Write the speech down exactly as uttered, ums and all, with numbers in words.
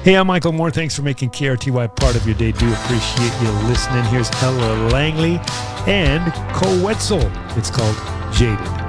Hey, I'm Michael Moore. Thanks for making K R T Y part of your day. Do appreciate you listening. Here's Ella Langley and Cole Wetzel. It's called Jaded.